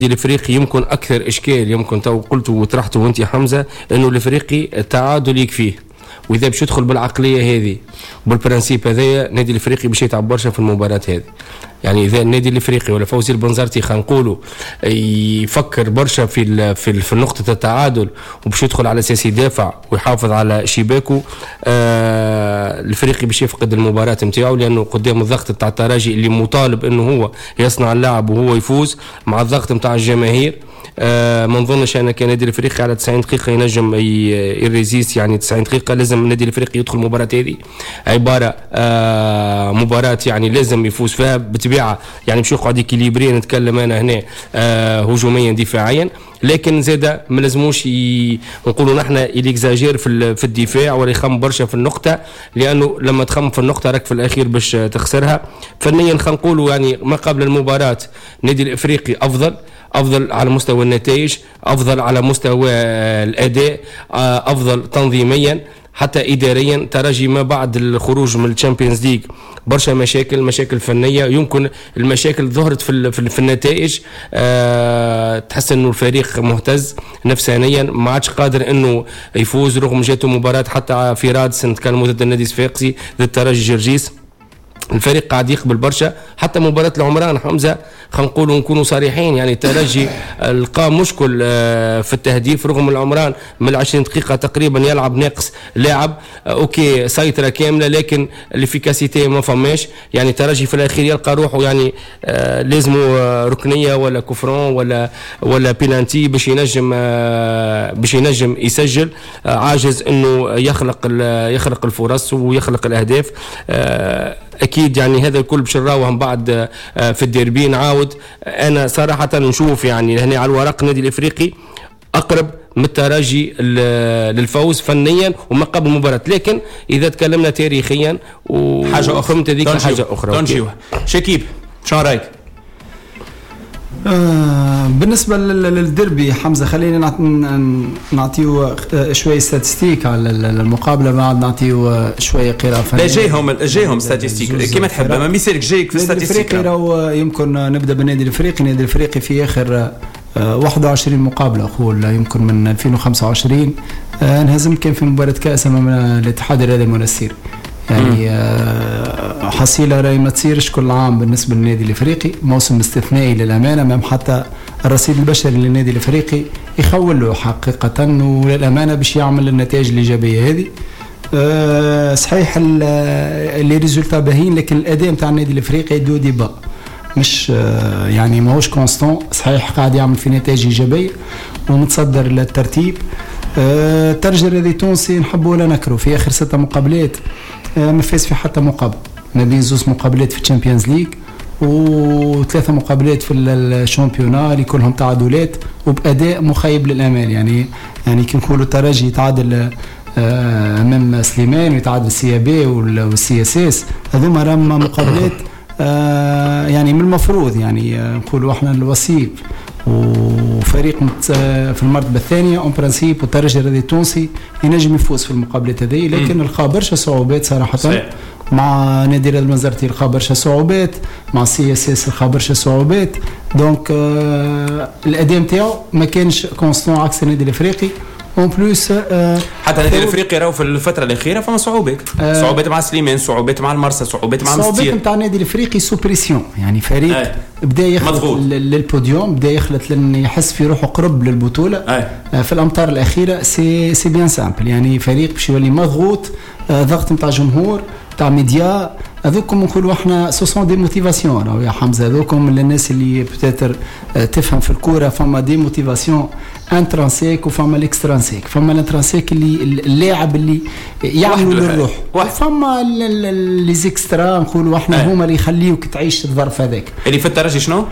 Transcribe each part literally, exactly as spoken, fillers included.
الافريقي يمكن اكثر اشكال يمكن تو قلت وطرحته وانت يا حمزه انه الافريقي التعادل يكفيه، واذا باش يدخل بالعقليه هذه بالبرانسيب هذايا النادي الافريقي باش يتعب برشا في المباراه هذه. يعني اذا النادي الافريقي ولا فوزي البنزرتي خلينا نقولوا يفكر برشا في في, في نقطه التعادل وباش يدخل على اساس يدافع ويحافظ على شباكه، آه الافريقي باش يفقد المباراه نتاعو، لانه قدام الضغط نتاع الترجي اللي مطالب انه هو يصنع اللعب وهو يفوز مع الضغط نتاع الجماهير. آه ما نظنش انا كنادي الافريقي على تسعين دقيقه ينجم يريزيست، يعني تسعين دقيقه لازم النادي الافريقي يدخل المباراه هذه عباره آه مباراه يعني لازم يفوز فيها بطبيعه، يعني باش يقعد اكيليبري نتكلم انا هنا آه هجوميا دفاعيا، لكن زاده ما لازموش نقولوا نحن الاكزاجير في في الدفاع ولا يخم برشا في النقطه، لانه لما تخم في النقطه راك في الاخير باش تخسرها. فنيا خلينا نقولوا يعني ما قبل المباراه النادي الافريقي افضل افضل على مستوى النتائج، افضل على مستوى الاداء، افضل تنظيميا حتى اداريا. ترجي ما بعد الخروج من الشامبيونز ليج برشا مشاكل مشاكل فنيه، يمكن المشاكل ظهرت في في, في النتائج. أه تحس انه الفريق مهتز نفسانيا، ما عادش قادر انه يفوز رغم جاته مباراه حتى في رادس نتكلموا ضد النادي الصفاقسي ضد ترجي جرجيس. الفريق قاعد يقبل برشا، حتى مباراة العمران حمزة خلينا نقولوا نكونوا صريحين، يعني الترجي لقى مشكل في التهديف رغم العمران من عشرين دقيقة تقريبا يلعب ناقص لاعب، اوكي سيطرة كاملة لكن الافيكاسيتي ما فماش. يعني الترجي في الاخير يلقى روحه يعني آه لازمه ركنية ولا كفران ولا ولا بينانتي باش ينجم آه باش ينجم يسجل، آه عاجز انه يخلق يخلق الفرص ويخلق الاهداف. آه اكيد يعني هذا الكل باش نراوه من بعد في الديربي. نعاود انا صراحه نشوف يعني هنا على الورق النادي الافريقي اقرب من الترجي للفوز فنيا وما قبل المباراه، لكن اذا تكلمنا تاريخيا وحاجه اخرى هذيك حاجه اخرى. دونجيو شكيب شو رايك؟ آه بالنسبة للدربي حمزة خلينا نعطيه شوية ستاتستيك على المقابلة، بعد نعطيه شوية قراءة فنية. لا جايهم جايهم ستاتستيك كما تحب، ما ميسالك جايك في ستاتستيك. يمكن نبدأ بالنادي الافريقي. النادي الافريقي في آخر واحد وعشرين مقابلة أقول يمكن من ألفين وخمسة وعشرين انهزم كان في مباراة كأس أمام الاتحاد الرياضي المنستير، يعني آه حصيلة راهي ما تصيرش كل عام بالنسبة للنادي الافريقي، موسم استثنائي للأمانة. مام حتى الرصيد البشري للنادي الافريقي يخول له حقيقة وللأمانة باش يعمل النتائج الإيجابية هذه. آه صحيح اللي ريزولتا باهين، لكن الأداء نتاع النادي الافريقي دو ديبا مش آه يعني ماهوش كونستون. صحيح قاعد يعمل في نتائج إيجابية ومتصدر للترتيب. آه ترجي الرياضي تونسي نحبه ولا نكره، في آخر ستة مقابلات ما فاز في حتى مقابل، ما بين زوز مقابلات في الشامبيونز ليج وثلاثة مقابلات في الشامبيونا اللي كلهم تعادلات وبأداء مخيب للأمال. يعني يعني كي نقولوا الترجي يتعادل أمام سليمان ويتعادل السي بي والسي اس اس، هذوما راهم مقابلات يعني من المفروض يعني نقولوا احنا الوصيف وفريق في المرتبه الثانيه اون برانسيب، والترجي الرياضي التونسي ينجم يفوز في المقابلات هذه، لكن لقى برشا صعوبات صراحه صحيح. مع نادي الرياض المنزرتي لقى برشا صعوبات، مع سي اس اس لقى برشا صعوبات. دونك آه الاداء نتاعو ما كانش كونستون عكس النادي الافريقي. اون بلوس آه حتى النادي الافريقي راهو في الفتره الاخيره فما صعوبات آه صعوبات مع سليمان، صعوبات مع المرسى، صعوبات مع مستير. صعوبات نتاع النادي الافريقي سو بريسيون، يعني فريق آه. بدا يخلط للبوديوم، بدا يخلط لان يحس في روحه قرب للبطوله آه. آه في الامتار الاخيره. سي سي بيان سامبل، يعني فريق باش يولي مضغوط، آه ضغط نتاع جمهور تاع ميديا. هذوكم نقولوا احنا سوسون دي موتيفاسيون راهو يا حمزه، هذوكم من الناس اللي بتاتر تفهم في الكوره. فما دي موتيفاسيون انترانسيك وفما الاكسترانسيك. فما الانترانسيك اللي اللاعب اللي يعملوا للروح، فما لي زيكسترا نقولوا احنا هما اللي يخليوك تعيش الظرف هذاك. اللي في الترجي شنو؟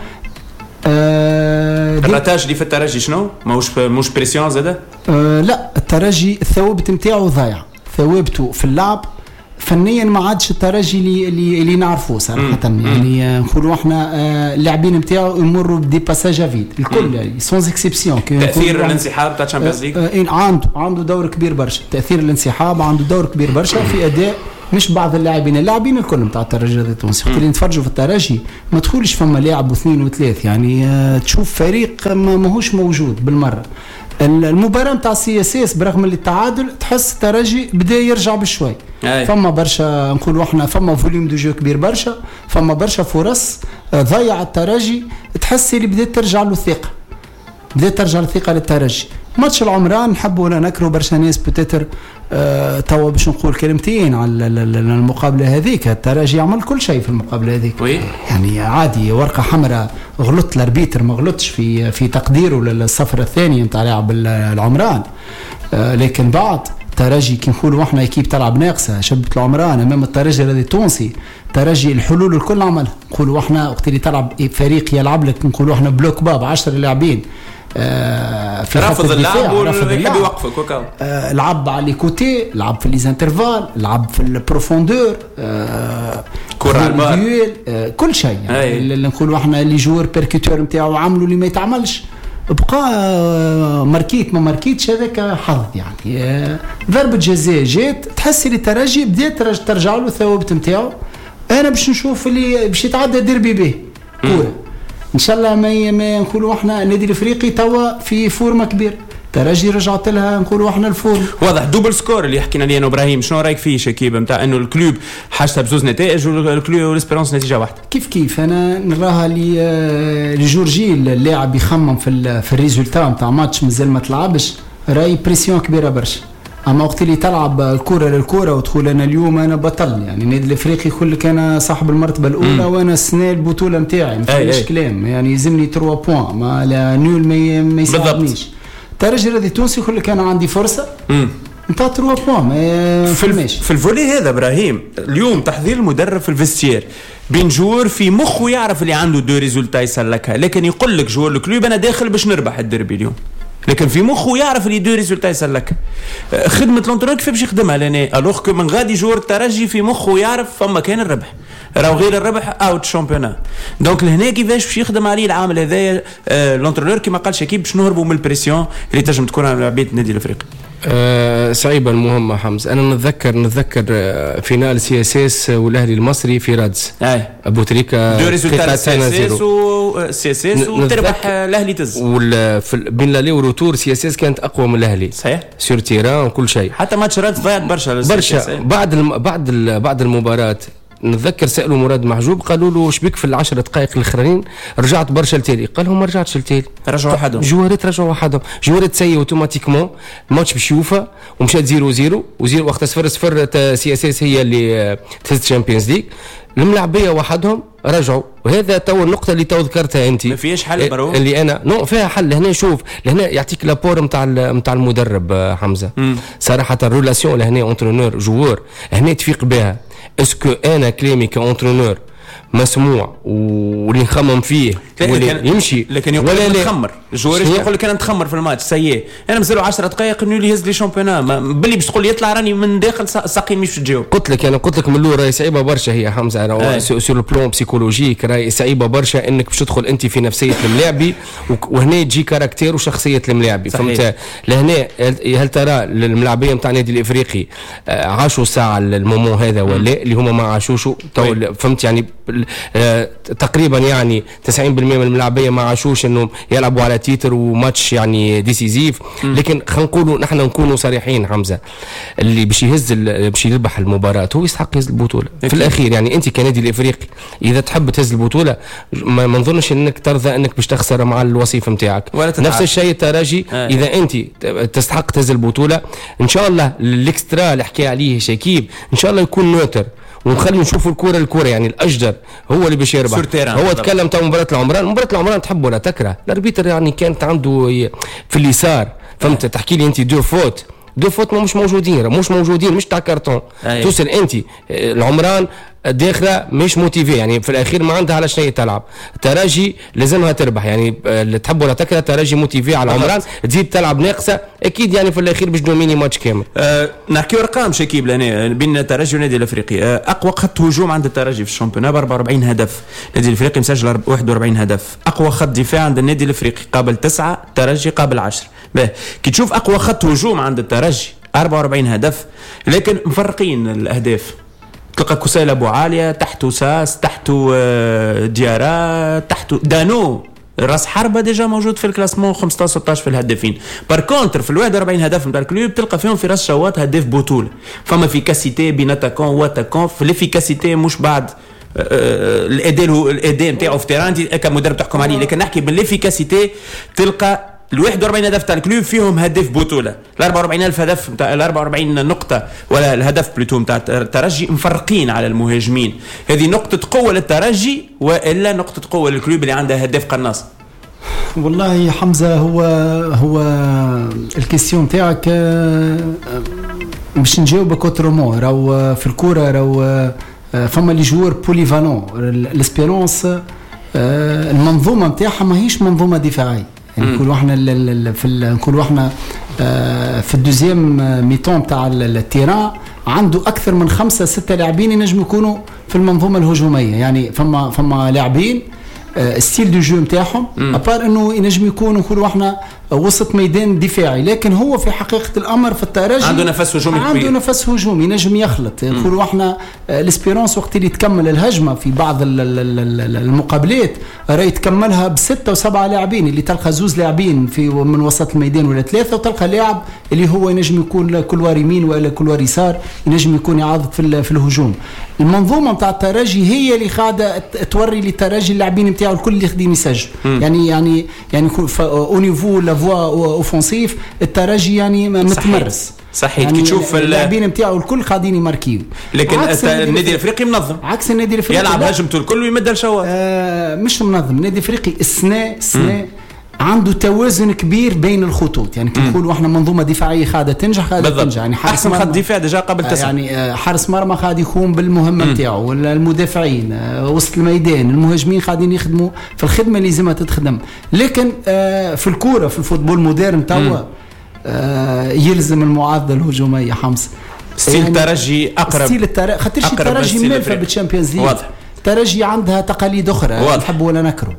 آه الرتاج اللي في الترجي شنو؟ ماهوش مش بريسيون زاده؟ آه لا، الترجي الثوابت نتاعو ضايع، ثوابته في اللعب فنيا ما عادش الترجي اللي اللي, اللي نعرفوه صراحه. يعني نقولوا احنا اللاعبين نتاعو يمروا بدي باساج افيد الكل، يعني سونز اكسبسيون. تاثير الانسحاب تاع الشامبيونز ليج عنده عنده دور كبير برشا. تاثير الانسحاب عنده دور كبير برشا في اداء مش بعض اللاعبين، اللاعبين الكل نتاع الترجي التونسي وقت اللي نتفرجوا في الترجي ما تدخلش فما لاعب واثنين وثلاث، يعني آه تشوف فريق ما ماهوش موجود بالمره. المباراه نتاع سي اس اس برغم اللي التعادل تحس الترجي بدا يرجع بشوي. أي. فما برشا نقولوا احنا فما فوليوم دو جو كبير برشا، فما برشا فرص ضيع الترجي، تحس اللي بدات ترجع له الثقه، بدات ترجع الثقه للترجي. ماتش العمران نحبوا ولا نكرهوا برشا ناس بتتر آه توا باش نقول كلمتين على المقابله هذيك. الترجي عمل كل شيء في المقابله هذيك، يعني عادي ورقه حمراء، غلط الاربيتر ما غلطش في في تقديره للصفره الثانيه نتاع لاعب العمران. آه لكن بعد الترجي كي نقولوا احنا اكيب تلعب ناقصه شبه العمران امام الترجي الذي التونسي، الترجي الحلول الكل عملها. نقولوا احنا وقت اللي تلعب فريق يلعب لك نقولوا احنا بلوك باب عشرة لاعبين آه في رافض اللاعب واللي يحب يوقفك وكاو آه لعب على لي كوتي، لعب في لي انترفال، لعب في البروفوندور، آه كره البار، آه كل شيء يعني اللي نقولوا احنا لي جوور بيركوتور نتاعو عملوا اللي ما يتعملش. بقى آه ماركيت ما ماركيتش هذاك حظ يعني. آه ضربه جزاء جات تحس لي الترجي بدات ترجع له الثوابت نتاعو. انا باش نشوف اللي باش يتعدى ديربي به كوره ان شاء الله. ما ما نقولوا احنا النادي الافريقي توا في فورمه كبير، ترجي رجعت لها نقولوا احنا الفورم واضح. دوبل سكور اللي حكينا عليه انا ابراهيم، شنو رايك فيه شكيب نتاع انه الكلوب حاجتها بزوز نتائج والكلوب والاسبيرونس نتيجه واحده؟ كيف كيف انا نراها لي لجورجي اللاعب يخمم في في الريزولتا نتاع ماتش مازال ما تلعبش، راي بريسيون كبيره برشا. اما وقت اللي تلعب الكره للكره وتقول انا اليوم انا بطل، يعني النادي الافريقي يقول لك انا صاحب المرتبه الاولى مم. وانا السنه البطوله نتاعي ما فيش كلام، يعني يلزمني ثلاثة بوان ما لا نول ما, ما يساعدنيش. الترجي الذي التونسي يقول لك انا عندي فرصه نتاع ثلاثة بوان ما فماش. في الفولي هذا ابراهيم اليوم تحضير المدرب في الفيستير بين جور في مخه يعرف اللي عنده دو ريزولتا يسلكها، لكن يقول لك جور الكلوب انا داخل باش نربح الدربي اليوم، لكن في مخه يعرف اللي دو ريزولتا يسلك. خدمه لونترونور كيف باش يخدمها لاني الوغ كو من غادي جور الترجي في مخه يعرف فما كان الربح، راهو غير الربح اوت شامبيونا. دونك لهنا كيفاش باش يخدم عليه العامل هذايا آه لونترونور كيما قال شكيب باش نهربوا من البريسيون اللي تنجم تكون على لعبيه النادي الافريقي. أه صعيبه المهمه حمز. انا نتذكر نتذكر فينال سي اس اس والاهلي المصري في رادس اي ابو تريكه دو ريزولتا سي اس اس و سي اس اس وتربح الاهلي تز وال بين لالي وروتور سي اس اس كانت اقوى من الاهلي صحيح سور تيران وكل شيء. حتى ماتش رادس ضيعت برشا برشا بعد الم... بعد ال... بعد المباراه. نتذكر سالوا مراد محجوب قالوا له شبيك في العشر دقائق الاخرين رجعت برشا لتالي؟ قال لهم ما رجعتش لتالي، رجعوا وحدهم جوارات رجعوا وحدهم جوارات سي اوتوماتيكمون الماتش باش يوفى ومشات زيرو زيرو وزيرو وقت صفر صفر سي اس اس هي اللي تهز تشامبيونز ليج. الملاعبيه وحدهم رجعوا، وهذا تو النقطه اللي تو ذكرتها انت ما فيش حل برو اللي انا نو فيها حل. هنا شوف لهنا يعطيك لابور نتاع نتاع المدرب حمزه مم. صراحه الريلاسيون لهنا اونترونور جوور هنا تفيق بها. اسكو انا كلامي كاونترونور مسموع واللي نخمم فيه واللي يمشي، لكن يقول لك نتخمر الجواريش يقول لك انا نتخمر في الماتش سيء انا مازالوا عشر دقائق انه يهز لي شامبيونا باللي باش تقول لي يطلع راني من داخل ساقي مش تجاوب. قلت لك انا قلت لك من الاول راهي صعيبه برشا هي حمزه انا سور لو بلون بسيكولوجيك راهي صعيبه برشا انك باش تدخل انت في نفسيه الملاعبي وهنا تجي كاركتير وشخصيه الملاعبي. فهمت لهنا هل ترى الملاعبيه نتاع النادي الافريقي عاشوا ساعه المومون هذا ولا اللي هما ما عاشوش؟ فهمت يعني تقريبا يعني تسعين بالمئة من الملاعبيه ما عاشوش انه يلعبوا على تيتر وماتش يعني ديسيزيف. لكن خلينا نقولوا نحن نكونوا صريحين حمزه اللي باش يهز باش يربح المباراه هو يستحق يهز البطوله في الاخير. يعني انت كنادي الافريقي اذا تحب تهز البطوله ما نظنش انك ترضى انك باش تخسر مع الوصيف نتاعك. نفس الشيء الترجي آه. اذا انت تستحق تهز البطوله ان شاء الله الاكسترا اللي حكي عليه شكيب ان شاء الله يكون نوتر ونخلي نشوفوا الكره الكره يعني الاجدر هو اللي باش يربح. هو تكلم تاع مباراه العمران مباراه العمران تحب ولا تكره الاربيتر يعني كانت عنده في اليسار فهمت. تحكي لي انت دو فوت دو فوت ما مش موجودين مش موجودين مش تاع كارتون توصل انت العمران داخله مش موتيفي يعني في الاخير ما عندها على شيء تلعب. تراجي لازمها تربح يعني اللي تحب ولا تكره تراجي موتيفي على العمران تزيد تلعب ناقصه اكيد يعني في الاخير باش دوميني ماتش كامل. أه نحكي ارقام شكيب لنا بين الترجي والنادي الافريقي. أه اقوى خط هجوم عند الترجي في الشامبيونات ب أربعة وأربعين هدف، النادي الافريقي مسجل واحد وأربعين هدف. اقوى خط دفاع عند النادي الافريقي قابل تسعة، الترجي قابل عشرة. باهي كي تشوف اقوى خط هجوم عند الترجي أربعة وأربعين هدف لكن مفرقين الاهداف تلقى كسيل ابو عاليه، تحته ساس، تحته ديارا، تحته دانو راس حربة ديجا موجود في الكلاسمون خمسة عشر ستة عشر في الهدافين. بار كونتر في الواحد وأربعين هدف نتاع الكلوب تلقى فيهم في راس شوات هداف بطوله. فما فيكاسيتي بين اتاكون واتاكون، في ليفيكاسيتي مش بعد الاداء الاداء نتاعو في تيران كمدرب تحكم عليه، لكن نحكي بالليفيكاسيتي تلقى ال واحد وأربعين هدف تاع الكلوب فيهم هدف بطوله. ال أربعة وأربعين ألف هدف نتاع ال أربعة وأربعين نقطه ولا الهدف بلوتو نتاع الترجي مفرقين على المهاجمين. هذه نقطه قوه للترجي والا نقطه قوه للكلوب اللي عندها هداف قناص. والله حمزه هو هو الكيستيون تاعك باش نجاوبك اوترومون. راهو في الكوره راهو فما لي جوور بوليفالون. الاسبيرونس المنظومه نتاعها ماهيش منظومه دفاعيه، يعني نقولوا احنا في نقولوا احنا في الدوزيام ميتون تاع التيران عنده اكثر من خمسه سته لاعبين ينجموا يكونوا في المنظومه الهجوميه. يعني فما فما لاعبين ستيل دو جو نتاعهم ابار انه ينجم يكونوا نقولوا احنا وسط ميدان دفاعي، لكن هو في حقيقه الامر في الترجي عنده نفس هجومي كبير، عنده نفس هجومي ينجم يخلط. نقولوا احنا الاسبيرونس وقت اللي تكمل الهجمه في بعض المقابلات راه يتكملها بسته وسبعه لاعبين، اللي تلقى زوز لاعبين في من وسط الميدان ولا ثلاثه، وتلقى لاعب اللي هو ينجم يكون كلوار يمين ولا كلوار يسار ينجم يكون يعاضد في في الهجوم. المنظومه نتاع الترجي هي اللي قاعده توري للترجي اللاعبين نتاعو الكل اللي خدين يسجل. يعني يعني يعني او نيفو لا فوا اوفونسيف الترجي يعني متمرس صحيح. يعني كي تشوف اللاعبين نتاعو الكل قاعدين يماركيو، لكن النادي الافريقي منظم عكس النادي الافريقي يلعب هجمته الكل ويمد الشوط. آه مش منظم النادي الافريقي السنه السنه عنده توازن كبير بين الخطوط. يعني كي نقولوا احنا منظومه دفاعيه قاعده تنجح قاعده تنجح. يعني احسن خط دفاع ديجا قبل تسعه. يعني حارس مرمى قاعد يقوم بالمهمه نتاعو، ولا المدافعين وسط الميدان المهاجمين قاعدين يخدموا في الخدمه اللي لازمها تتخدم. لكن آه في الكوره في الفوتبول مودرن توا آه يلزم المعادله الهجوميه حمص. ستيل الترجي يعني اقرب ستيل الترجي خاطرش الترجي مالفه بالشامبيونز ليج. واضح الترجي عندها تقاليد اخرى نحب ولا نكره.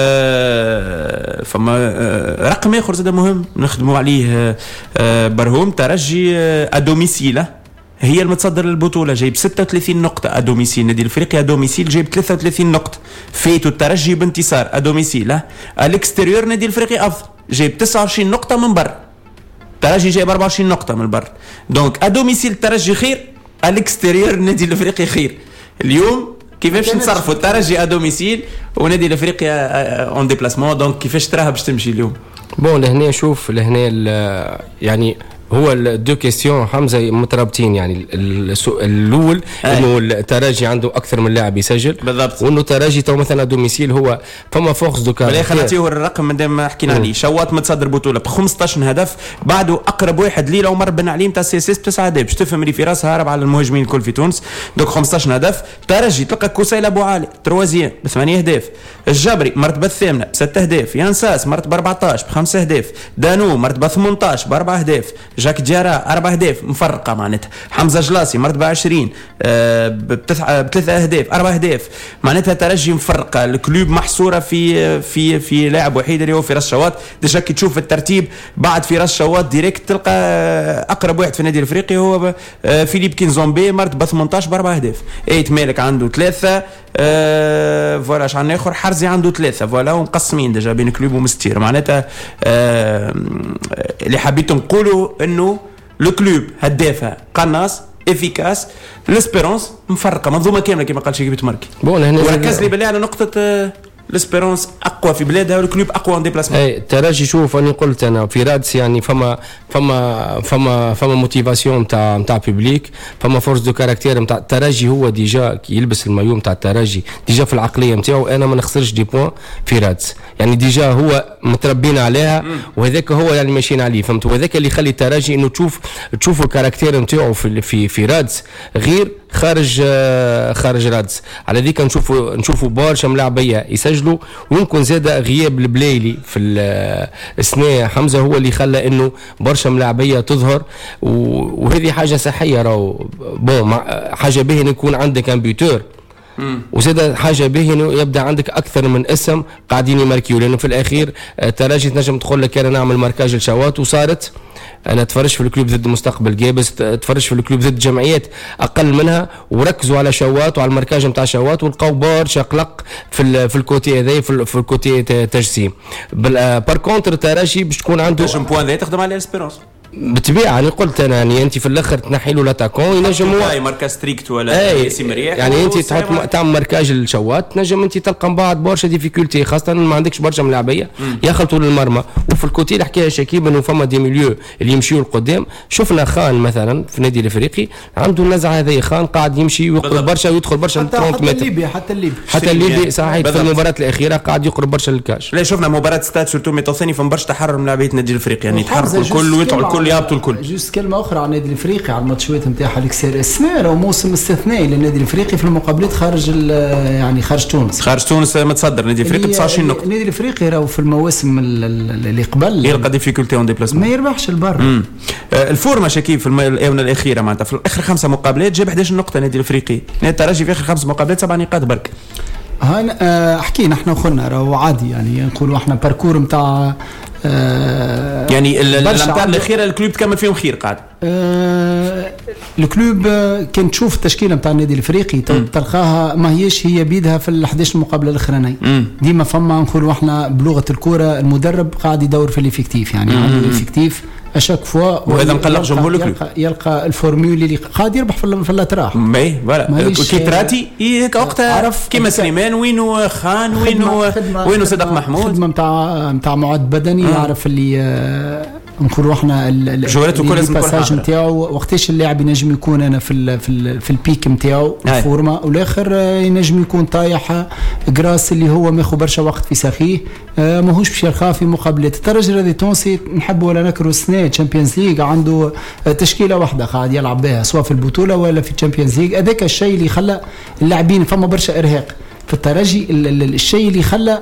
آه فما آه رقم اخر زاد مهم نخدموا عليه آه برهوم. ترجي آه ادوميسيله هي المتصدر للبطوله جايب ستة وثلاثين نقطه ادوميسيل. النادي الافريقي ادوميسيل جايب ثلاثة وثلاثين نقطه. فيتو الترجي بانتصار ادوميسيل. الاكستيريور النادي الافريقي افضل جايب تسعة وعشرين نقطه من برا، الترجي جايب أربعة وعشرين نقطه من برا. دونك ادوميسيل الترجي خير، الاكستيريور النادي الافريقي خير. اليوم كيفاش نتصرفوا الترجي ادوميسيل ونادي الافريقيا اون ديبلاسمون، دونك كيفاش تراها باش تمشي اليوم؟ بون لهنا شوف لهنا يعني هو الدو كيستيون حمزه مترابطين. يعني الاول انه الترجي عنده اكثر من لاعب يسجل بالضبط، وانه الترجي تو مثلا دوميسيل هو فما فورس دو كاركتير. خلينا نعطيه الرقم ما دام حكينا عليه. شوات متصدر بطوله ب خمسة عشر هدف، بعده اقرب واحد ليه عمر بن علي نتاع سي اس اس بتسعة اهداف. باش تفهم اللي في راسها هرب على المهاجمين الكل في تونس. دوك خمسة عشر هدف. ترجي تلقى كوسيل ابو علي تروازيام بثمانية اهداف، الجبري مرتبه الثامنه بست اهداف، يانساس مرتبه أربعة عشر بخمس اهداف، دانو مرتبه ثمانية عشر باربع اهداف، جاك ديارا أربع أهداف مفرقة معناتها، حمزة جلاسي مرتبة عشرين آه بثلاثة أهداف أربع أهداف. معناتها ترجي مفرقة. الكلوب محصورة في في في لاعب وحيد اللي هو في راس شوات. ديجا كي تشوف الترتيب بعد في راس شوات ديريكت تلقى أقرب واحد في النادي الأفريقي هو آه فيليب كينزومبي مرتبة ثمانية عشر بأربع أهداف. ايت مالك عنده ثلاثة آه فوالا شعن آخر حرزي عنده ثلاثة فوالا ومقسمين ديجا بين كلوب ومستير. معناتها آه اللي حبيت نقوله إنه الكلوب هدافها قناص افيكاس، الاسبيرونس مفرقه منظومه كامله كما قال شيكي بتمركي. وركز لي بالله على نقطه الاسبيرونس اقوى في بلادها والكلوب اقوى ان ديبلاسمون. اي الترجي شوف انا قلت انا في رادس يعني فما فما فما فما موتيفاسيون نتاع نتاع بيبليك، فما فورس دو كاركتير نتاع الترجي. هو ديجا كي يلبس المايو نتاع الترجي ديجا في العقليه نتاعو انا ما نخسرش دي بوين في رادس. يعني ديجا هو متربين عليها وهذاك هو اللي ماشيين عليه فهمت. وهذاك اللي يخلي الترجي انه تشوف تشوفوا الكاركتير نتاعو في في في رادس غير خارج خارج رادس. على ذيك نشوفوا نشوفوا برشا ملاعبيه يسجلوا، ويمكن زاد غياب البلايلي في السنه حمزه هو اللي خلى انه برشا ملاعبيه تظهر، وهذه حاجه صحيه. راهو بون حاجه باهيه ان يكون عندك كمبيوتر، وزاد حاجه باهيه انه يبدا عندك اكثر من اسم قاعدين يماركيو. لانه في الاخير الترجي تنجم تقول لك انا نعمل ماركاج لشوات وصارت انا تفرج في الكلوب ضد مستقبل جابس، تفرج في الكلوب ضد جمعيات اقل منها، وركزوا على شوات وعلى المركاج نتاع شوات، ولقاو برشا قلق في في الكوتي هذا في الكوتي تجسيم. بار كونتر الترجي باش تكون عنده باش بوان ذا تخدم على الاسبيرونس بالطبيعه. انا قلت انا يعني انت في الاخر تنحي له لاتاكون ينجم اي ماركا ستريكت ولا سي مريح، يعني انت تحط تعمل مركاج الشوات تنجم انت تلقى من بعد برشا ديفيكولتي، خاصه ما عندكش برشا ملاعبيه يخلطوا للمرمى. وفي الكوتي اللي حكاها شكيب انه فما دي ميليو اللي يمشيوا لقدام. شفنا خان مثلا في النادي الافريقي عنده النزعه هذه، خان قاعد يمشي ويقرب برشا ويدخل برشا ل ثلاثين متر. حتى الليبي حتى الليبي حتى الليبي صحيح في المباراه الاخيره قاعد يقرب برشا للكاش. لا شفنا مباراه ستاد سورتو ميتو ثاني فما برشا تحرر من لاعبيه النادي الافريقي، يعني يتحركوا الكل ويطلعوا الكل يهبطوا الكل. جوست كلمه اخرى على النادي الافريقي على الماتشات نتاعها الاكسير السنه، راهو موسم استثنائي للنادي الافريقي في المقابلات خارج يعني خارج تونس. خارج تونس متصدر النادي الافريقي تسعة وعشرين نقطه. النادي الافريقي راهو في المواسم اللي قبل يلقى ديفيكولتي اون ديبلاسمون، ما يربحش البر. الفورمه شكيب في الاونه الاخيره معناتها في اخر خمسه مقابلات جاب احد عشر نقطه النادي الافريقي، الترجي في اخر خمس مقابلات سبع نقاط برك. ها حكينا احنا وخلنا راهو عادي، يعني نقولوا احنا باركور نتاع آه يعني الامتار الاخيره الكلوب تكمل فيهم خير قاعد. آه الكلوب كان تشوف التشكيله نتاع النادي الافريقي تلقاها ما هيش هي بيدها في ال احد عشر مقابله الاخرانيه. ديما فما نقولوا احنا بلغه الكوره المدرب قاعد يدور في الافكتيف، يعني عنده افكتيف اشاك فوا، وهذا مقلق جمهور الكلوب. يلقى, يلقى الفورمول اللي قاعد يربح في في الاتراح. اي فوالا كيتراتي وقتها كيما سليمان وينو خان وينو وينو صدق محمود. خدمه نتاع نتاع معد بدني يعرف اللي نقولوا احنا جولته كل الباساج نتاعو وقتاش اللاعب ينجم يكون انا في ال في ال في البيك نتاعو الفورمه، والاخر ينجم يكون طايح جراس اللي هو ماخذ برشا وقت في ساخيه، ماهوش باش يلقاه في مقابلات. الترجي هذا التونسي نحب ولا نكره السنه تشامبيونز ليغ عنده تشكيله واحده قاعد يلعب بها سواء في البطوله ولا في الشامبيونز ليغ. هذاك الشيء اللي خلى اللاعبين فما برشا ارهاق في الترجي، الشيء اللي خلى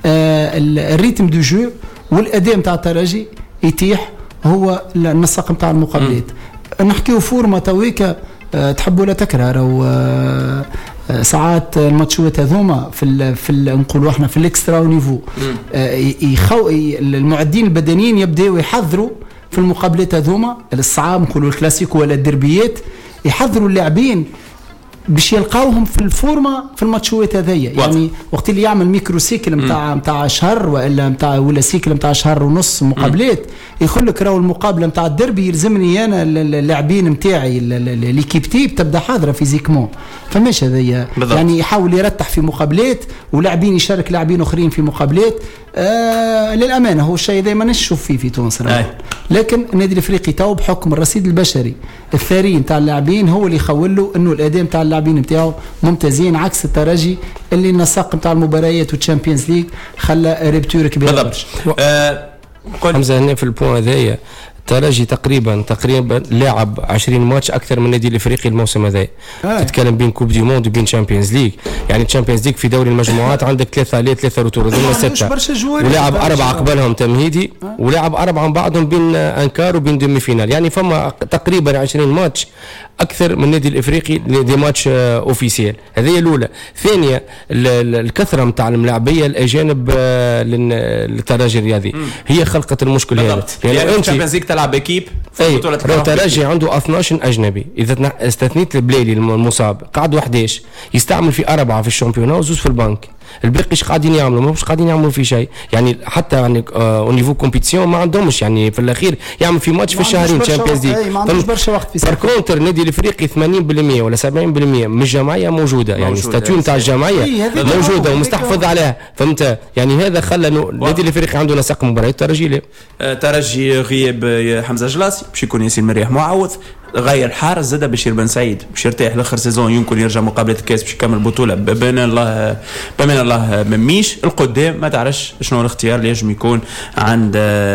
الريتم دو جو والاداء نتاع الترجي يتيح هو النسق نتاع المقابلات. نحكيو فورما تويكا أه تحبوا لا تكره، او أه ساعات الماتشات هذوما في ال في نقولوا احنا في الاكسترا نيفو أه يخو المعدين البدنيين يبداوا يحضروا في المقابلات هذوما الصعاب، نقولوا الكلاسيكو ولا الدربيات، يحضروا اللاعبين باش يلقاوهم في الفورمه في الماتشات هذيا. يعني وقت اللي يعمل ميكرو سيكل نتاع نتاع شهر ولا نتاع ولا سيكل نتاع شهر ونص مقابلات، يقول لك راهو المقابله نتاع الدربي يلزمني انا اللاعبين نتاعي ليكيب تيب تبدا حاضره فيزيكمون، فماش هذيا. يعني يحاول يرتح في مقابلات ولاعبين يشارك لاعبين اخرين في مقابلات. آه للامانه هو الشيء دائما نشوف فيه في تونس، لكن النادي الافريقي تو بحكم الرصيد البشري الثري نتاع اللاعبين هو اللي يخول له انه الاداء نتاع اللاعبين نتاعو ممتازين، عكس الترجي اللي النسق نتاع المباريات والتشامبيونز ليغ خلى ريبتور كبيره. بالضبط. آه حمزه هنا في البوان هذايا الترجي تقريبا تقريبا لاعب عشرين ماتش اكثر من النادي الافريقي الموسم هذا. آه. تتكلم بين كوب دي موند وبين تشامبيونز ليغ، يعني تشامبيونز ليغ في دوري المجموعات عندك ثلاثه عليه ثلاثه روتور هذوما سته، ولعب اربعه قبلهم تمهيدي آه. ولعب اربعه من بعضهم بين انكار وبين ديمي فينال، يعني فما تقريبا عشرين ماتش اكثر من النادي الافريقي دي ماتش اوفيسيال. هذه الاولى. ثانيه الكثره نتاع الملاعبيه الاجانب للترجي الرياضي هي خلقت المشكل هذا. يعني انت تلعب اكيب في بطوله الترجي عنده اثناشر اجنبي، اذا استثنيت البليلي المصاب قعدوا احد عشر، يستعمل في اربعه في الشامبيون وزوز في البنك. الباقي قاعدين يعملوا مش قاعدين يعملوا في شيء، يعني حتى يعني او نيفو كومبيتيسيون ما عندهمش، يعني في الاخير يعمل في ماتش في الشهرين تشامبيونز ليغ. ما عندوش برشا وقت في بار كونتر النادي الافريقي ثمانين بالمئة ولا سبعين بالمئة من الجمعيه موجوده، يعني ستاتيو نتاع الجمعيه موجوده ومستحفظ عليها، فهمت؟ يعني هذا خلى النادي الافريقي عنده نسق مباريات الترجي لا. ترجي غياب حمزه جلاسي باش يكون ياسين مريح معوض، غير حارس زاد بشير بن سعيد باش يرتاح لاخر سيزون، يمكن يرجع مقابله الكاس باش يكمل البطوله بين الله بين الله مميش القدام. ما تعرفش شنو الاختيار اللي يجم يكون عند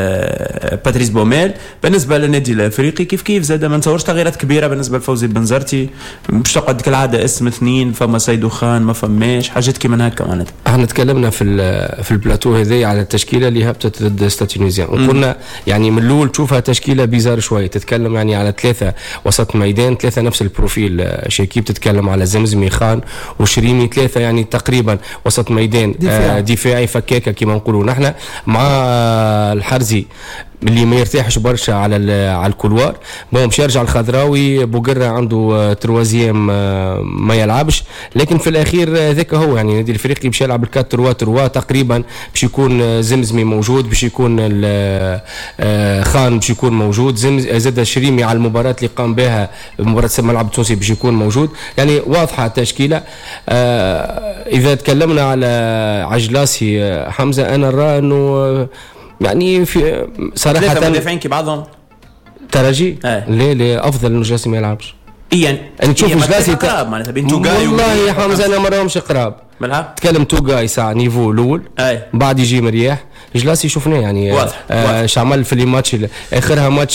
باتريس بوميل. بالنسبه للنادي الافريقي كيف كيف زاد ما نتصورش تغييرات كبيره. بالنسبه لفوزي بنزرتي باش تقعد كالعاده اسم اثنين، فما سيدو خان ما فماش حاجات كيما هكا. معناتها احنا تكلمنا في في البلاتو هذي على التشكيله اللي هبطت ضد ستاتينيزيان، وقلنا يعني من الاول تشوفها تشكيله بيزار شويه، تتكلم يعني على ثلاثه وسط ميدان ثلاثه نفس البروفيل. شيكيب تتكلم على زمزمي خان وشريمي، ثلاثه يعني تقريبا وسط ميدان دفاعي, دفاعي فكاكه كما نقولوا نحن، مع الحرزي اللي ما يرتاحش برشا على على الكولوار. بون باش يرجع الخضراوي، بوقرة عنده تروازيام ما يلعبش، لكن في الاخير ذاك هو يعني النادي الافريقي باش يلعب الكات تروا تروا تقريبا، باش يكون زمزمي موجود، باش يكون خان باش يكون موجود، زاد الشريمي على المباراه اللي قام بها مباراه الملعب التونسي باش يكون موجود، يعني واضحه التشكيله. اذا تكلمنا على عجلاسي حمزه، انا نرى انه يعني في صراحه ثلاثه مدافعين كي بعضهم ترجي آه. ليه ليه افضل انه جلاسي ما يلعبش. يعني نشوف جلاسي قراب معناتها بين توغاي والله يا حمزه انا ما راهمش قراب. ملعب تكلم توغاي ساعه نيفو الاول آه. بعد يجي مرياح. جلاسي شفناه يعني واضح آه شعمل في لي ماتش اخرها ماتش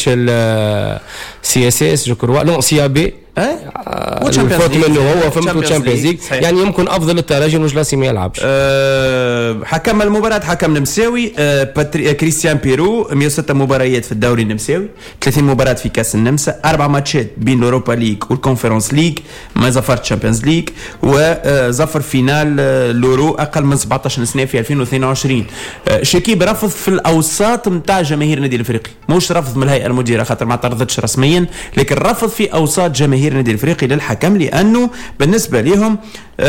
سي اس اس جو كروا نو سي ا بي اه الفوت منه هو فهمت الشامبيونز ليج، يعني يمكن افضل التراجي انه جلاسي ما يلعبش. أه حكم المباراه حكم نمساوي أه باتري... كريستيان بيرو، مئة وستة مباريات في الدوري النمساوي، ثلاثين مباراه في كاس النمسا، اربع ماتشات بين الاوروبا ليج والكونفرنس ليج، ما زفر تشامبيونز ليج، وزفر فينال لورو اقل من سبعطاش سنه في ألفين واثنين وعشرين. أه شيكيب رفض في الاوساط نتاع جماهير النادي الافريقي، مش رفض من الهيئه المديره خاطر ما اعترضتش رسميا، لكن رفض في اوساط جماهير النادي الافريقي للحكم، لانه بالنسبه لهم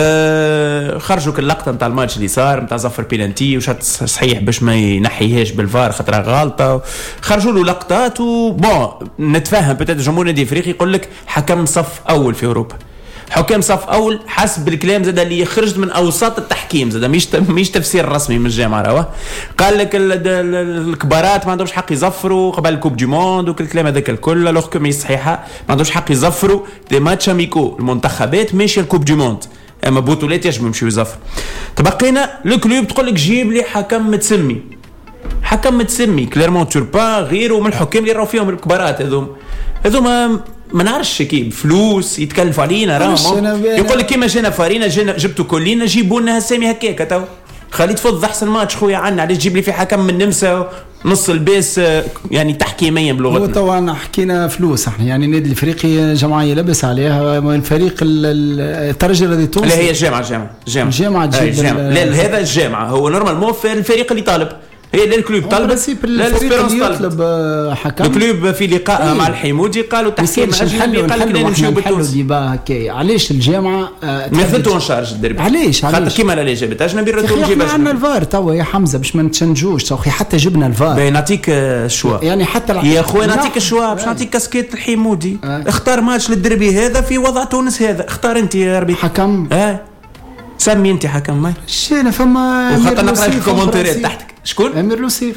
آه خرجوا كل لقطه نتاع الماتش اللي صار نتاع زفر بيلانتي وشات صحيح باش ما ينحيهاش بالفار خاطر غلطه، خرجوا له لقطات وبون نتفهم بتاعت جمهور النادي الافريقي يقول لك حكم صف اول في اوروبا، حكام صف اول حسب الكلام زاد اللي خرجت من اوساط التحكيم، زاد مش مش تفسير رسمي من الجامعه راهو، قال لك الكبارات ما عندهمش حق يزفروا قبل الكوب دو موند وكل الكلام هذاك الكل، الحكم صحيحه ما عندهمش حق يزفروا دي ماتش اميكو، المنتخبات ماشيه الكوب دو موند، اما بطولات يجب يمشيو يزفروا. تبقينا الكلوب تقول لك جيب لي حكم متسمي، حكم متسمي كليرمون توربا غيره من الحكام اللي راهو فيهم الكبارات هذوم هذوما ما نعرفش كيف فلوس يتكلفوا علينا راهم، يقول لك كيما جينا فارينا جينا جبتوا كلنا جيبوا لنا اسامي هكاك تو خلي تفض احسن ماتش خويا عنا، علاش تجيب لي في حكم من النمسا نص الباس يعني تحكيميا بلغتنا. هو طبعا حكينا فلوس احنا يعني النادي الافريقي جمعيه لبس عليها من فريق الترجي الذي تونس. لا هي الجامعه الجامعه الجامعه الجامعه لا هذا الجامعه هو نورمالمون في الفريق اللي طالب، هي الكلوب طلب الفريق يطلب حكم، الكلوب في لقاء مع الحيمودي قالوا تحكيم اجنبي، قال لك نمشيو بالتونس ديبا هكايا. علاش الجامعه ماخذتو ان شارج الدربي؟ علاش خاطر كيما لا جابت اجنبي رتو نجيب عندنا الفار توا يا حمزه باش ما نتشنجوش، اخي حتى جبنا الفار باين نعطيك الشوا يعني حتى يا خويا نعطيك الشوا باش نعطيك كاسكيت الحيمودي آه. اختار ماتش للدربي هذا في وضع تونس هذا، اختار انت يا ربي حكم اه سمي انت حكم ماي شنو فما وخاطر نقرا الكومنتات تحتك شكون؟ امير لوسيف.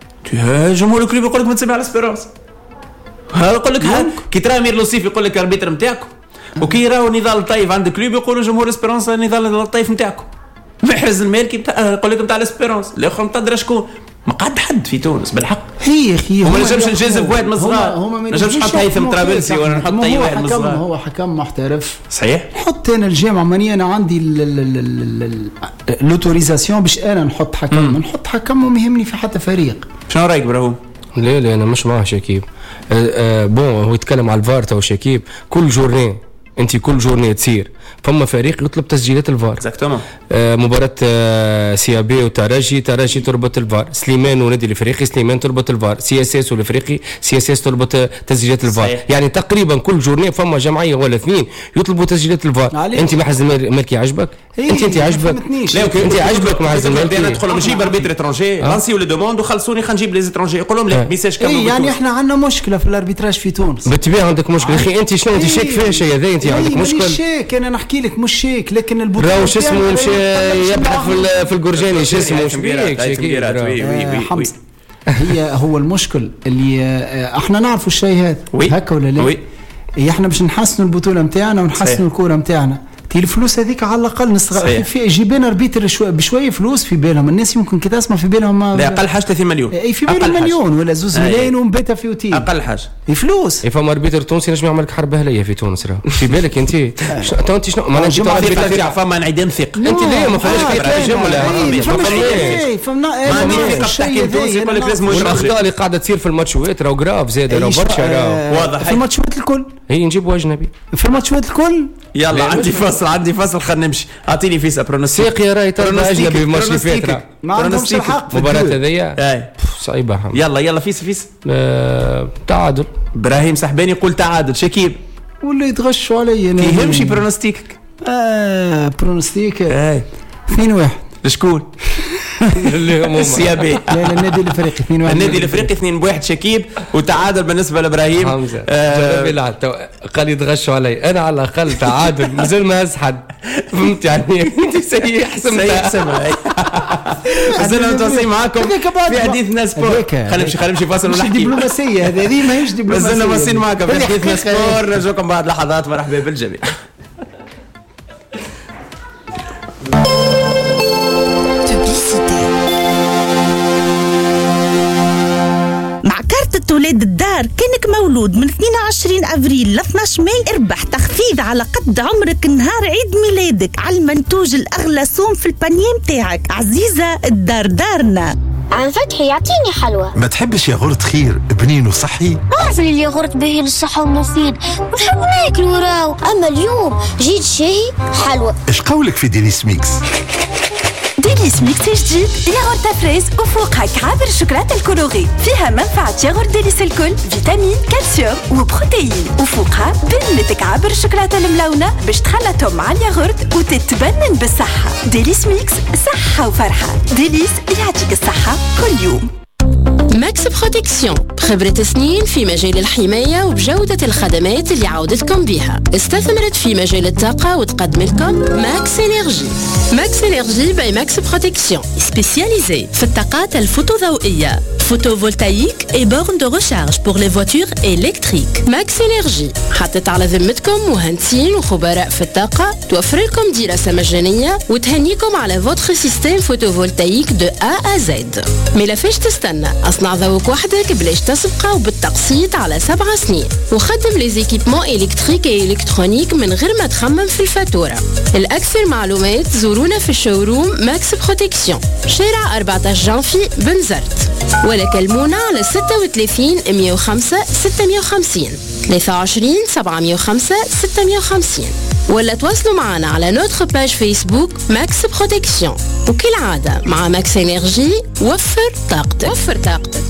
جمهور الكلوب يقول لك ما تسمع على اسبيرونس، هذا يقول لك كي ترى امير لوسيف يقول لك الاربيتر نتاعكم، وكي يراو نضال الطيف عند الكلوب يقولوا جمهور اسبيرونس نضال الطيف نتاعكم، محرز المالكي يقول لك نتاع الاسبيرونس، الاخر نتاع شكون؟ ما قعد حد في تونس بالحق هي اخي وما نجمش نجازف واحد من الصغار، ما نجمش نحط هيثم طرابلسي ولا نحط اي واحد من الصغار، هو حكم محترف صحيح. نحط انا الجامعه ماني انا عندي لوتوريزاسيون باش انا نحط حكم، نحط حكم وما يهمني في حتى فريق. شنو رايك براهو؟ لا لا انا مش معاه شكيب. أه أه بون هو يتكلم على الفار تو شكيب، كل جورني انت كل جورني تصير فما فريق يطلب تسجيلات الفار. اكزاكتومون. آه مباراة آه سي ا بي وترجي، ترجي تربط الفار، سليمان ونادي الافريقي سليمان تربط الفار، سي اس اس والافريقي سي اس اس تربط تسجيلات الفار. صحيح. يعني تقريبا كل جورني فما جمعيه ولا اثنين يطلبوا تسجيلات الفار. انت محز المالكي عجبك؟ انت انت عجبك؟ لا انت عجبك محز المالكي؟ انا ندخل نجيب اربيتر اترونجي لانسيو لي دوموند وخلصوني خلينا نجيب لي اترونجي يقول لهم لا ميساج كامل. يعني احنا عندنا مشكله في الاربيتراج في تونس. بالطبيعه عندك مشكله اخي، انت شنو انت شاك فيها شيء هذا؟ انت عندك مشكله. مش شيك انا نحكي لك مش شيك، لكن البطوله راهو شو اسمه مشى يبحث في في الجرجاني شو اسمه مش بيك حمزه. هي هو المشكل اللي احنا نعرفوا الشيء هذا هكا ولا لا؟ احنا باش نحسنوا البطوله نتاعنا ونحسنوا الكره نتاعنا، تي الفلوس هذيك على الاقل نستغل في يجيب لنا ربيتر شوي بشويه فلوس في بالهم الناس يمكن كي تسمع في بالهم لا اقل حاجه ثلاثين مليون اي في بالهم مليون ولا زوز ملايين ومبيتها في اوتيل اقل حاجه فلوس. اي فما ربيتر تونسي نجم يعمل لك حرب اهليه في تونس راه في بالك انت تو انت شنو ما نجم فما نعيدين ثق انت ليه ما فيهاش في ترجم ولا ما فهمنا ما عندي ثقه في تحكيم تونسي يقول لك لازم الاخطاء اللي قاعده تصير في الماتشوات راه جراف زاد راه برشا راه واضح في الماتشوات الكل هي نجيبوا اجنبي في الماتشوات الكل. يلا عندي فصل عندي فصل خلينا نمشي اعطيني فيسا برونوستيك سيق يا راي ترى اجنبي في الماتش اللي فات ما عندهمش الحق المباراه هذيا اي صعيبه حمد. يلا يلا فيس فيس آه... تعادل. ابراهيم سحباني يقول تعادل. شكيب ولا يتغشوا علي كي يمشي برونوستيكك اه برونوستيك اي اثنين واحد لشكون؟ اللي هم السيابي. لا لا النادي الافريقي اثنين واحد النادي الافريقي اثنين واحد شكيب وتعادل بالنسبه لابراهيم حمزه. آه قال يتغشوا علي انا على الاقل تعادل مازال ما ازحد فهمت يعني انت سيء حسمتها سيء مازال نتواصل معاكم في حديثنا سبور. خلينا نمشي خلينا نمشي فاصل ونحكي. دبلوماسيه هذه ما هيش دبلوماسيه. مازلنا ماشيين معاكم في حديثنا سبور. نرجوكم بعد لحظات. مرحبا بالجميع. ولاد الدار كانك مولود من اثنين وعشرين أفريل ل اثناش ماي اربح تخفيض على قد عمرك نهار عيد ميلادك على المنتوج الأغلى سوم في البانيه متاعك. عزيزة الدار دارنا. عم فتحي يعطيني حلوى. ما تحبش ياغورت خير بنين وصحي؟ أعرف اللي الياغورت باهي للصحة ومفيد ونحب ناكل وراو. أما اليوم جيت شاهي حلوى. إيش قولك في ديليس ميكس؟ ديليس ميكس جديد ياغورت فريز وفوقها كعاب الشوكولاتة الكولوري فيها منفعة ياغورت ديليس الكل فيتامين كالسيوم وبروتيين وفوقها بنة كعاب الشوكولاتة الملونة باش تخلطهم مع الياغورت وتتبنن بالصحة. ديليس ميكس صحة وفرحة. ديليس يعطيك الصحة كل يوم. ماكس بروتكسيون خبرة سنين في مجال الحماية وبجودة الخدمات اللي عودتكم بها. استثمرت في مجال الطاقة وتقدم لكم ماكس إنرجي. ماكس إنرجي باي ماكس بروتكسيون سبيسياليزي في الطاقات الفوتوضوئية فوتوفولتايك et bornes de recharge pour les voitures électriques. ماكس إنرجي حطت على ذمتكم مهندسين وخبراء في الطاقة توفر لكم دراسة مجانية وتهنيكم على votre système photovoltaïque de A à Z. ملفاش تستنى اصنع ذوق وحدك بلاش تسبقه وبالتقسيط على سبع سنين وخدم لي زيكيبمون الكتريك اي الكترونيك من غير ما تخمم في الفاتوره. الاكثر معلومات زورونا في الشوروم ماكس بروتكسيون شارع أربعطاش جانفي بنزرت ولا كلمونا على ستة وثلاثين مية وخمسة ستمية وخمسين ثلاثة وعشرين سبعمية وخمسة ستمية وخمسين ولا تواصلوا معنا على نوتر باج فيسبوك ماكس بروتكسيون. وكالعادة مع ماكس إنرجي وفر طاقتك. وفر طاقتك.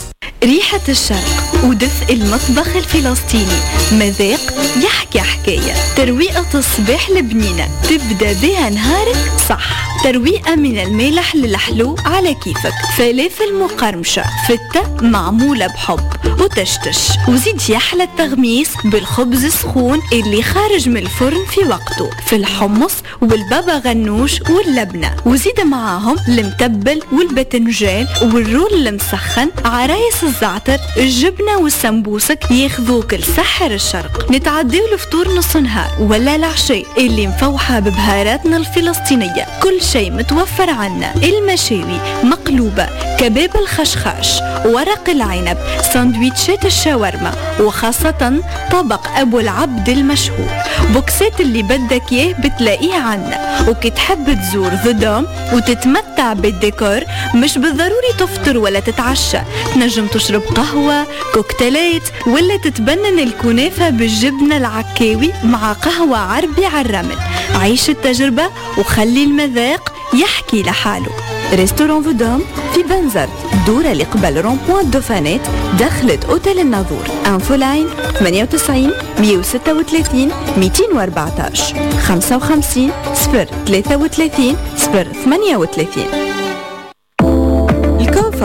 ريحة الشرق ودفء المطبخ الفلسطيني مذاق يحكي حكاية. ترويقة الصباح البنينة تبدأ بها نهارك صح. ترويقة من المالح للحلو على كيفك. فلافل مقرمشة فتة معمولة بحب وتشتش وزيد يحلى التغميس بالخبز السخون اللي خارج من الفرن في وقته في الحمص والبابا غنوش واللبنة وزيد معاهم المتبل والباذنجان والرول المسخن عرايس الزعتر الجبنة والسمبوسك ياخذوك لسحر الشرق. نتعديو الفطور نص نهار ولا العشاء اللي مفوحة ببهاراتنا الفلسطينية. كل شيء متوفر عنا. المشاوي مقلوبة كباب الخشخاش ورق العنب ساندويتشات الشاورما وخاصة طبق أبو العبد المشهور. بوكسات اللي بدك يه بتلاقيه عنا. وكي تحب تزور ذا دوم وتتمتع بالديكور مش بالضروري تفطر ولا تتعشى. تنجم تشرب قهوة كوكتيلات ولا تتبنن الكنافة بالجبنة العكاوي مع قهوة عربي على الرمل. عيش التجربة وخلي المذاق يحكي لحاله. ريستوران فودوم في بنزرت دورة اللي قبل رون-بوان دوفانات دخلت أوتيل الناظور. انفو لاين ثمانية وتسعين مية وستة وثلاثين مئتين وأربعطاش خمسة وخمسين صفر ثلاثة وثلاثين صفر ثمانية وثلاثين. الكونفور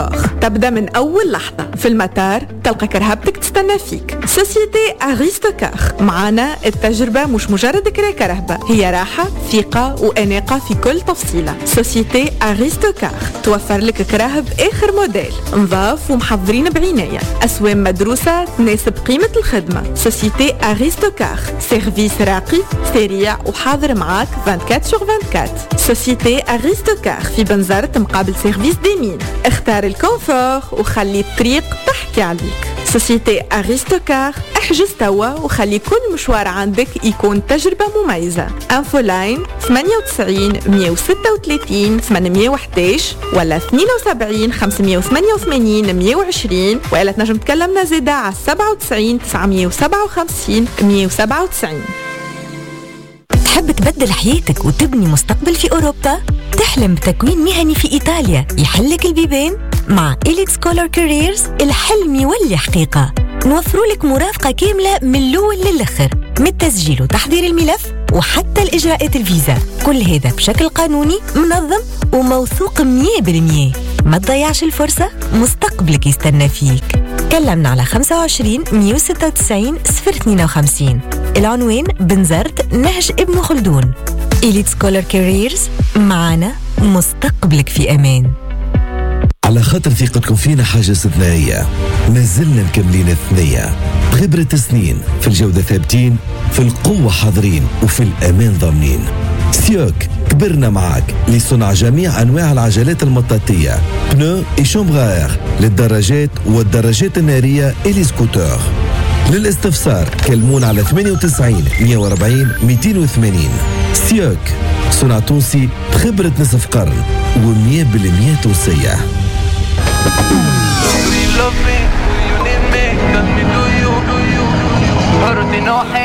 تبدأ من أول لحظة. في المطار تلقى كرهبتك تستنى فيك. سوسيتي أغريستوكار، معانا التجربة مش مجرد كرا كرهبة، هي راحة ثقة وأناقة في كل تفصيلة. سوسيتي أغريستوكار توفر لك كراهب آخر موديل، نظاف ومحضرين بعناية، أسوام مدروسة تناسب قيمة الخدمة. سوسيتي أغريستوكار، سيرفيس راقي سريع وحاضر معاك أربعة وعشرين سور أربعة وعشرين. سوسيتي أغريستوكار في بنزرت مقابل سيرفيس ديمين. اختار الكونفور وخلي الطريق تحكي عليك. سوسيتي أغريستوكار، احجز توا وخلي كل مشوار عندك يكون تجربة مميزة. انفو لاين ثمانية وتسعين مية وستة وثلاثين ثمانمية وأحد عشر ولا اثنين وسبعين خمسمية وثمانية وثمانين مية وعشرين، ولا تنجم تكلمنا زيادة على سبعة وتسعين تسعمية وسبعة وخمسين مية وسبعة وتسعين. تحب تبدل حياتك وتبني مستقبل في أوروبا؟ تحلم بتكوين مهني في إيطاليا يحلك البيبان؟ مع إليكس كولر كاريرز الحلم يولي حقيقة. نوفروا لك مرافقة كاملة من الأول للآخر، من التسجيل وتحضير الملف وحتى الإجراءات الفيزا، كل هذا بشكل قانوني منظم وموثوق مية بالمية. ما تضيعش الفرصة، مستقبلك يستنى فيك. كلمنا على خمسة وعشرين مية وستة وتسعين صفر اثنين وخمسين. العنوان بنزرت نهج ابن خلدون. إليتس كولر كاريرز، معنا مستقبلك في أمان. على خاطر ثقتكم فينا حاجة استثنائية، ما زلنا مكملين الثنية بخبرة سنين، في الجودة ثابتين، في القوة حاضرين، وفي الأمان ضامنين. سيوك كبرنا معك لصنع جميع أنواع العجلات المطاطية، بنو إي شومبغار للدراجات والدراجات النارية إلي سكوتر. للاستفسار كلمون على ثمانية وتسعين مية وأربعين مئتين وثمانين. سيوك، صنع تونسي بخبرة نصف قرن ومية بالمية تونسية.